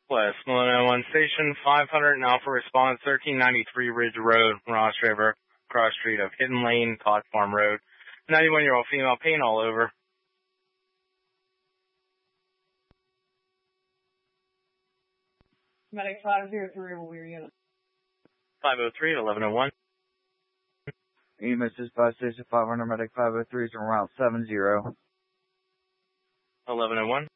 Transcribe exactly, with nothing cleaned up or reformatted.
West one oh one Station, five hundred Alpha Response, thirteen ninety-three Ridge Road, Ross River, cross street of Hidden Lane, Pot Farm Road. ninety-one-year-old female, pain all over. Medic five oh three, will be your unit. five oh three, eleven oh one. E M S five station five hundred, Medic five oh three is on route seven zero. eleven oh one.